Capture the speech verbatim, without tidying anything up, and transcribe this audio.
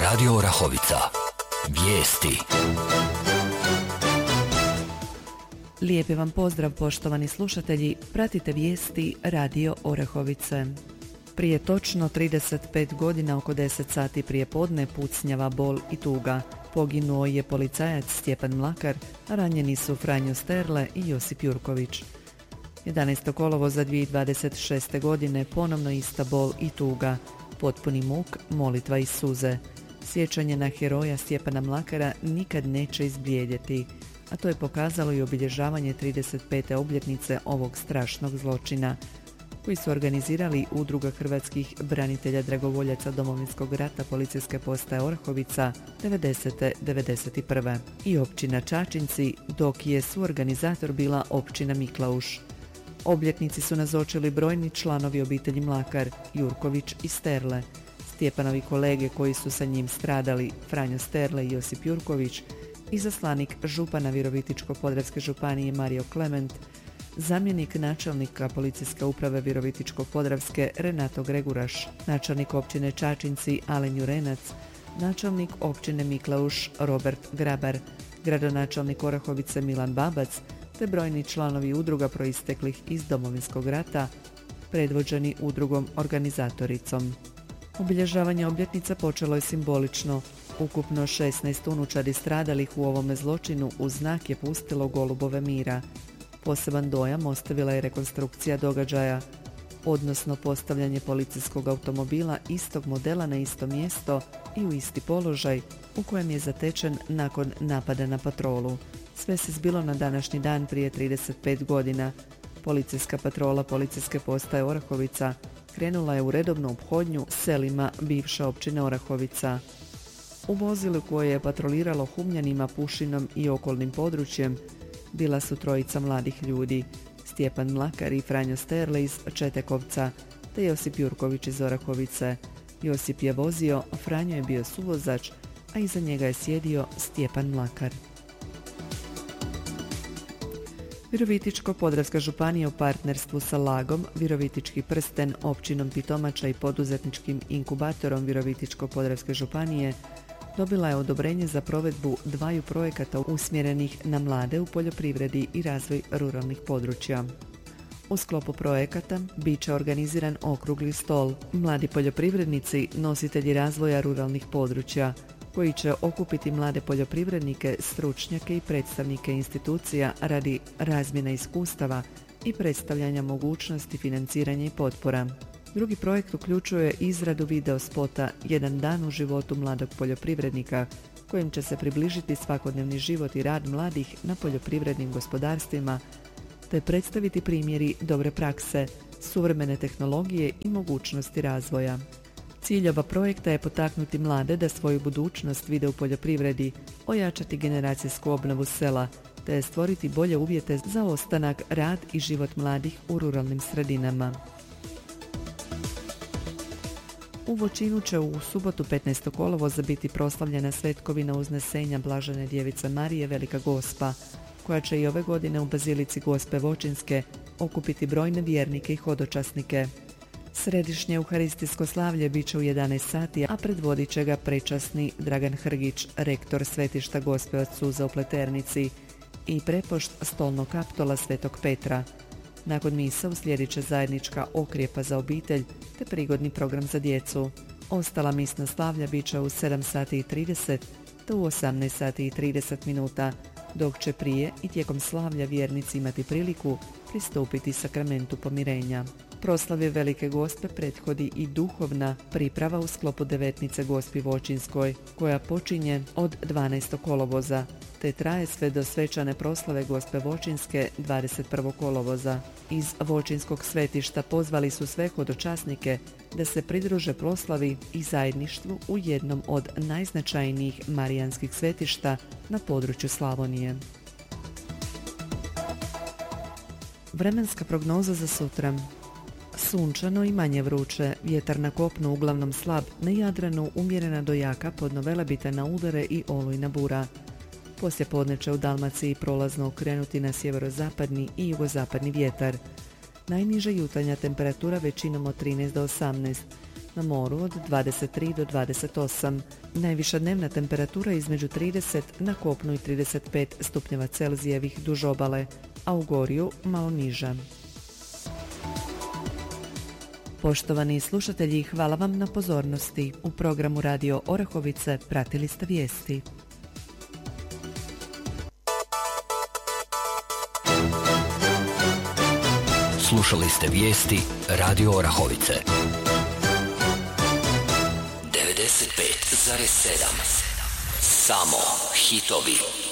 Radio Orahovica. Vijesti. Lijepi vam pozdrav, poštovani slušatelji. Pratite vijesti Radio Orahovice. Prije točno trideset pet godina, oko deset sati prije podne, pucnjava, bol i tuga. Poginuo je policajac Stjepan Mlakar, a ranjeni su Franjo Sterle i Josip Jurković. jedanaestog kolovoza dvije tisuće dvadeset šeste. godine ponovno ista bol i tuga, potpuni muk, molitva i suze. Sjećanje na heroja Stjepana Mlakara nikad neće izblijedjeti, a to je pokazalo i obilježavanje trideset pete obljetnice ovog strašnog zločina, koji su organizirali Udruga hrvatskih branitelja dragovoljaca Domovinskog rata Policijske postaje Orahovica devedesete do devedeset prve. i općina Čačinci, dok je suorganizator bila općina Miklauš. Obljetnici su nazočili brojni članovi obitelji Mlakar, Jurković i Sterle, Stjepanovi kolege koji su sa njim stradali, Franjo Sterle i Josip Jurković, izaslanik župana Virovitičko-podravske županije Mario Klement, zamjenik načelnika Policijske uprave Virovitičko-podravske Renato Greguraš, načelnik općine Čačinci Alen Jurenac, načelnik općine Miklauš Robert Grabar, gradonačelnik Orahovice Milan Babac, te brojni članovi udruga proisteklih iz Domovinskog rata, predvođeni udrugom organizatoricom. Obilježavanje obljetnica počelo je simbolično. Ukupno šesnaest unučadi stradalih u ovome zločinu u znak je pustilo golubove mira. Poseban dojam ostavila je rekonstrukcija događaja, odnosno postavljanje policijskog automobila istog modela na isto mjesto i u isti položaj u kojem je zatečen nakon napada na patrolu. Sve se zbilo na današnji dan prije trideset pet godina. Policijska patrola Policijske postaje Orahovica krenula je u redovnu ophodnju selima bivše općine Orahovica. U vozilu koje je patroliralo Humljanima, Pušinom i okolnim područjem bila su trojica mladih ljudi, Stjepan Mlakar i Franjo Sterle iz Četekovca, te Josip Jurković iz Orahovice. Josip je vozio, Franjo je bio suvozač, a iza njega je sjedio Stjepan Mlakar. Virovitičko-podravska županija u partnerstvu sa Lagom, Virovitički prsten, općinom Pitomača i poduzetničkim inkubatorom Virovitičko-podravske županije dobila je odobrenje za provedbu dvaju projekata usmjerenih na mlade u poljoprivredi i razvoj ruralnih područja. U sklopu projekata bit će organiziran okrugli stol Mladi poljoprivrednici, nositelji razvoja ruralnih područja, koji će okupiti mlade poljoprivrednike, stručnjake i predstavnike institucija radi razmjene iskustava i predstavljanja mogućnosti financiranja i potpora. Drugi projekt uključuje izradu video spota Jedan dan u životu mladog poljoprivrednika, kojim će se približiti svakodnevni život i rad mladih na poljoprivrednim gospodarstvima, te predstaviti primjeri dobre prakse, suvremene tehnologije i mogućnosti razvoja. Cilj oba projekta je potaknuti mlade da svoju budućnost vide u poljoprivredi, ojačati generacijsku obnovu sela, te stvoriti bolje uvjete za ostanak, rad i život mladih u ruralnim sredinama. U Voćinu će u subotu petnaestog kolovoza biti proslavljena svetkovina Uznesenja Blažene djevice Marije Velika Gospa, koja će i ove godine u Bazilici Gospe Voćinske okupiti brojne vjernike i hodočasnike. Središnje euharistijsko slavlje bit će u jedanaest sati, a predvodit će ga prečasni Dragan Hrgić, rektor svetišta Gospe od Suza u Pleternici, i prepošt stolnog kaptola Svetog Petra. Nakon misa uslijedit će zajednička okrijepa za obitelj te prigodni program za djecu. Ostala misna slavlja bit će u sedam sati i trideset te u osamnaest sati i trideset minuta, dok će prije i tijekom slavlja vjernici imati priliku pristupiti sakramentu pomirenja. Proslavi Velike Gospe prethodi i duhovna priprava u sklopu devetnice Gospi Voćinskoj, koja počinje od dvanaestog kolovoza, te traje sve do svečane proslave Gospe Voćinske dvadeset prvog kolovoza. Iz Voćinskog svetišta pozvali su sve hodočasnike da se pridruže proslavi i zajedništvu u jednom od najznačajnijih marijanskih svetišta na području Slavonije. Vremenska prognoza za sutra. Sunčano i manje vruće, vjetar na kopnu uglavnom slab, na Jadranu umjerena do jaka, pod Velebita udare i olujna bura. Poslije podne će u Dalmaciji prolazno okrenuti na sjeverozapadni i jugozapadni vjetar. Najniža jutarnja temperatura većinom od trinaest do osamnaest, na moru od dvadeset tri do dvadeset osam. Najviša dnevna temperatura između trideset na kopnu i trideset pet stupnjeva Celzijevih duž obale, a u Gorju malo niža. Poštovani slušatelji, hvala vam na pozornosti. U programu Radio Orahovice pratili ste vijesti. Slušali ste vijesti Radio Orahovice. devedeset pet zarez sedam. Samo hitovi.